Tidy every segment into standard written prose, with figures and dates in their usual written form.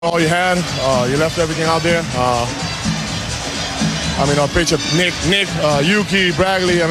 all you had. You left everything out there. Our pitcher, Nick, Yuki, Bradley.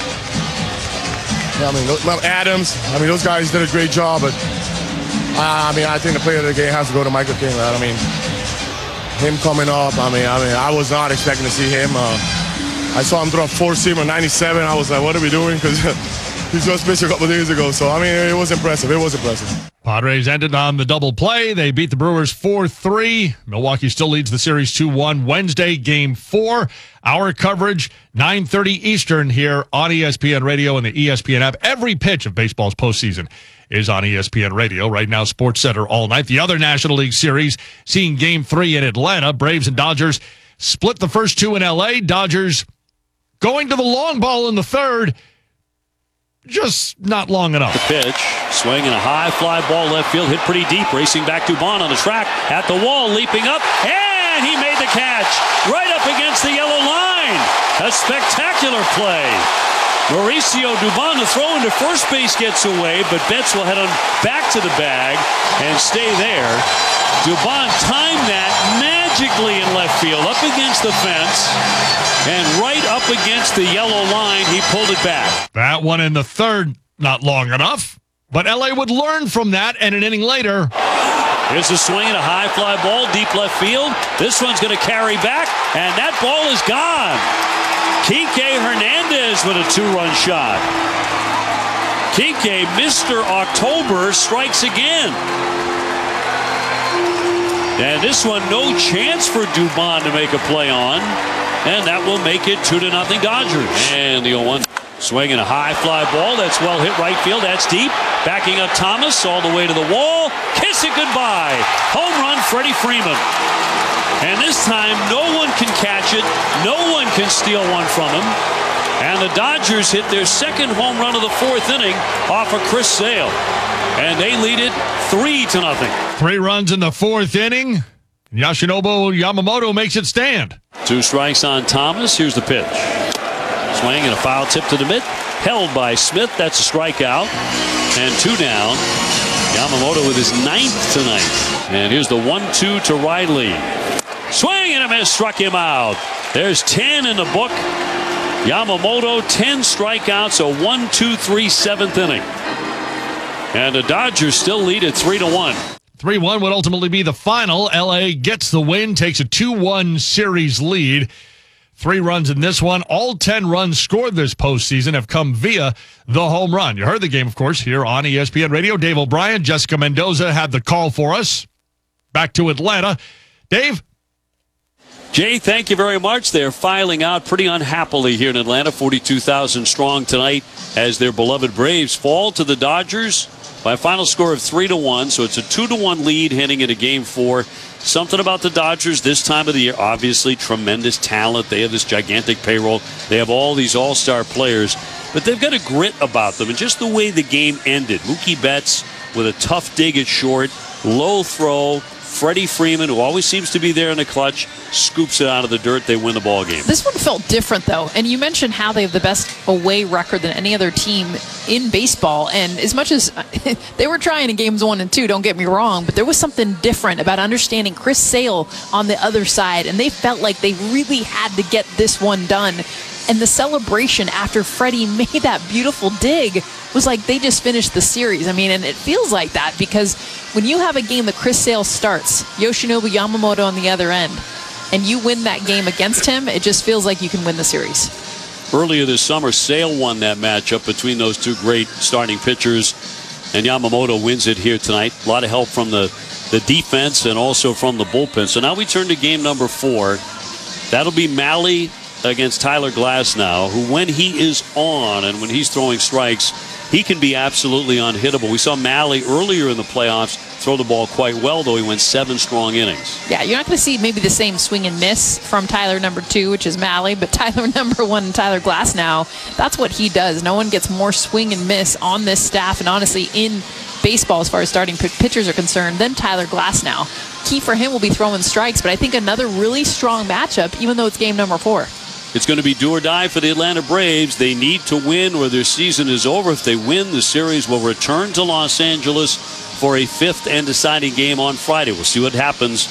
Adams. Those guys did a great job. But I think the player of the game has to go to Michael King. Him coming up. I was not expecting to see him. I saw him throw a 4-seamer 97. I was like, what are we doing? Because he just pitched a couple days ago. So it was impressive. Padres ended on the double play. They beat the Brewers 4-3. Milwaukee still leads the series 2-1. Wednesday, Game 4. Our coverage, 9:30 Eastern here on ESPN Radio and the ESPN app. Every pitch of baseball's postseason is on ESPN Radio. Right now, SportsCenter all night. The other National League Series, seeing Game 3 in Atlanta. Braves and Dodgers split the first two in L.A. Dodgers going to the long ball in the third. Just not long enough. The pitch, swinging a high fly ball left field, hit pretty deep, racing back Dubon on the track, at the wall, leaping up, and he made the catch right up against the yellow line. A spectacular play. Mauricio Dubon, the throw into first base gets away, but Betts will head on back to the bag and stay there. Dubon timed that magically in left field, up against the fence, and right up against the yellow line, he pulled it back. That one in the third, not long enough, but LA would learn from that, and an inning later. Here's a swing and a high fly ball, deep left field. This one's going to carry back, and that ball is gone. Kike Hernandez with a two-run shot. Kike, Mr. October, strikes again. And this one, no chance for Dubon to make a play on. And that will make it 2-0 Dodgers. And the 0-1. Swinging a high fly ball. That's well hit right field. That's deep. Backing up Thomas all the way to the wall. Kiss it goodbye. Home run, Freddie Freeman. And this time, no one can catch it. No one can steal one from him. And the Dodgers hit their second home run of the fourth inning off of Chris Sale. And they lead it 3-0. 3 runs in the fourth inning. Yoshinobu Yamamoto makes it stand. 2 strikes on Thomas. Here's the pitch. Swing and a foul tip to the mid. Held by Smith. That's a strikeout. And 2 down. Yamamoto with his 9th tonight. And here's the 1-2 to Riley. Swing and a miss. Struck him out. There's 10 in the book. Yamamoto, 10 strikeouts. A 1-2-3 7th inning. And the Dodgers still lead at 3-1. 3-1 would ultimately be the final. L.A. gets the win, takes a 2-1 series lead. 3 runs in this one. All 10 runs scored this postseason have come via the home run. You heard the game, of course, here on ESPN Radio. Dave O'Brien, Jessica Mendoza had the call for us. Back to Atlanta. Dave? Jay, thank you very much. They're filing out pretty unhappily here in Atlanta, 42,000 strong tonight as their beloved Braves fall to the Dodgers by a final score of 3-1. So it's a 2-1 lead heading into Game 4. Something about the Dodgers this time of the year, obviously tremendous talent. They have this gigantic payroll. They have all these all-star players, but they've got a grit about them. And just the way the game ended, Mookie Betts with a tough dig at short, low throw. Freddie Freeman, who always seems to be there in the clutch, scoops it out of the dirt. They win the ball game. This one felt different, though. And you mentioned how they have the best away record than any other team in baseball. And as much as they were trying in games 1 and 2, don't get me wrong, but there was something different about understanding Chris Sale on the other side. And they felt like they really had to get this one done. And the celebration after Freddie made that beautiful dig was like they just finished the series. And it feels like that because when you have a game that Chris Sale starts, Yoshinobu Yamamoto on the other end, and you win that game against him, it just feels like you can win the series. Earlier this summer, Sale won that matchup between those two great starting pitchers, and Yamamoto wins it here tonight. A lot of help from the defense and also from the bullpen. So now we turn to game number 4. That'll be Mahle against Tyler Glasnow, who when he is on and when he's throwing strikes, he can be absolutely unhittable. We saw Mahle earlier in the playoffs throw the ball quite well, though he went 7 strong innings. Yeah, you're not going to see maybe the same swing and miss from Tyler number 2, which is Mahle, but Tyler number 1, Tyler Glasnow, that's what he does. No one gets more swing and miss on this staff and honestly in baseball as far as starting pitchers are concerned than Tyler Glasnow. Key for him will be throwing strikes, but I think another really strong matchup, even though it's game number 4. It's going to be do or die for the Atlanta Braves. They need to win or their season is over. If they win, the series will return to Los Angeles for a fifth and deciding game on Friday. We'll see what happens